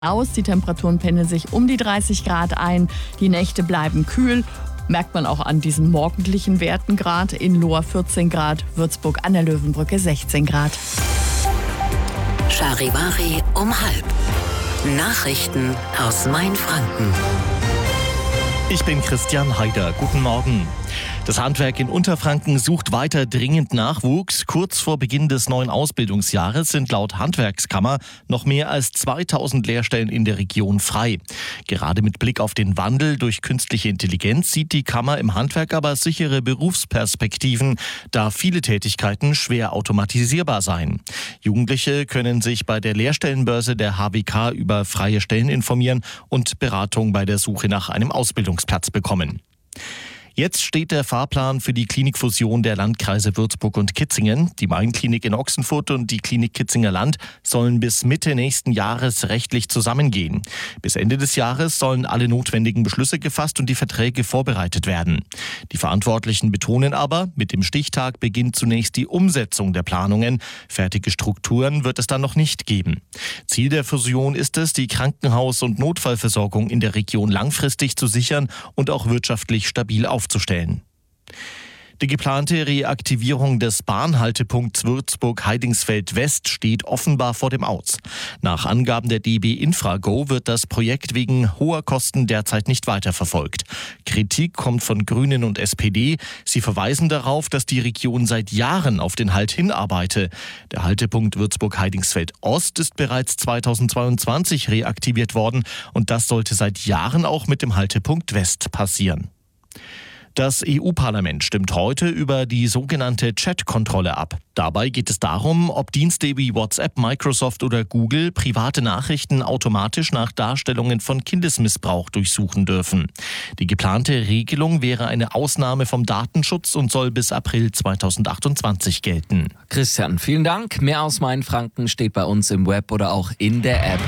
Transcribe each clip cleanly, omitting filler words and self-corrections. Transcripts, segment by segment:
aus. Die Temperaturen pendeln sich um die 30 Grad ein. Die Nächte bleiben kühl. Merkt man auch an diesen morgendlichen Werten gerade. In Lohr 14 Grad, Würzburg an der Löwenbrücke 16 Grad. Charivari um 12:30. Nachrichten aus Mainfranken. Ich bin Christian Haider. Guten Morgen. Das Handwerk in Unterfranken sucht weiter dringend Nachwuchs. Kurz vor Beginn des neuen Ausbildungsjahres sind laut Handwerkskammer noch mehr als 2000 Lehrstellen in der Region frei. Gerade mit Blick auf den Wandel durch künstliche Intelligenz sieht die Kammer im Handwerk aber sichere Berufsperspektiven, da viele Tätigkeiten schwer automatisierbar seien. Jugendliche können sich bei der Lehrstellenbörse der HWK über freie Stellen informieren und Beratung bei der Suche nach einem Ausbildungsplatz bekommen. Jetzt steht der Fahrplan für die Klinikfusion der Landkreise Würzburg und Kitzingen. Die Main-Klinik in Ochsenfurt und die Klinik Kitzinger Land sollen bis Mitte nächsten Jahres rechtlich zusammengehen. Bis Ende des Jahres sollen alle notwendigen Beschlüsse gefasst und die Verträge vorbereitet werden. Die Verantwortlichen betonen aber, mit dem Stichtag beginnt zunächst die Umsetzung der Planungen. Fertige Strukturen wird es dann noch nicht geben. Ziel der Fusion ist es, die Krankenhaus- und Notfallversorgung in der Region langfristig zu sichern und auch wirtschaftlich stabil aufzustellen. Die geplante Reaktivierung des Bahnhaltepunkts Würzburg-Heidingsfeld West steht offenbar vor dem Aus. Nach Angaben der DB Infrago wird das Projekt wegen hoher Kosten derzeit nicht weiterverfolgt. Kritik kommt von Grünen und SPD. Sie verweisen darauf, dass die Region seit Jahren auf den Halt hinarbeite. Der Haltepunkt Würzburg-Heidingsfeld Ost ist bereits 2022 reaktiviert worden und das sollte seit Jahren auch mit dem Haltepunkt West passieren. Das EU-Parlament stimmt heute über die sogenannte Chat-Kontrolle ab. Dabei geht es darum, ob Dienste wie WhatsApp, Microsoft oder Google private Nachrichten automatisch nach Darstellungen von Kindesmissbrauch durchsuchen dürfen. Die geplante Regelung wäre eine Ausnahme vom Datenschutz und soll bis April 2028 gelten. Christian, vielen Dank. Mehr aus Mainfranken steht bei uns im Web oder auch in der App.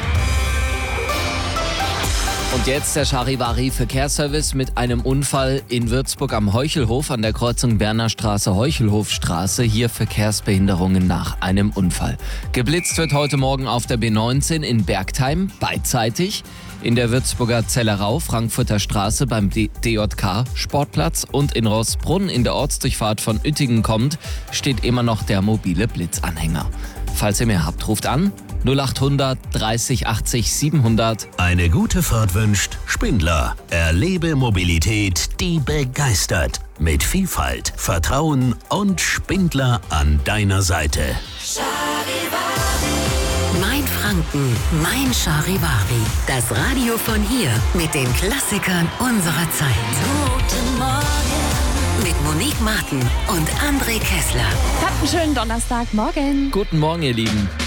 Und jetzt der Charivari-Verkehrsservice mit einem Unfall in Würzburg am Heuchelhof an der Kreuzung Berner Straße-Heuchelhofstraße. Hier Verkehrsbehinderungen nach einem Unfall. Geblitzt wird heute Morgen auf der B19 in Bergtheim, beidseitig. In der Würzburger Zellerau, Frankfurter Straße beim DJK Sportplatz und in Roßbrunn in der Ortsdurchfahrt von Uettingen kommt, steht immer noch der mobile Blitzanhänger. Falls ihr mehr habt, ruft an 0800 30 80 700. Eine gute Fahrt wünscht Spindler. Erlebe Mobilität, die begeistert. Mit Vielfalt, Vertrauen und Spindler an deiner Seite. Mainfranken, mein Charivari. Das Radio von hier mit den Klassikern unserer Zeit. Guten Morgen. Mit Monique Martin und André Kessler. Habt einen schönen Donnerstagmorgen. Guten Morgen, ihr Lieben.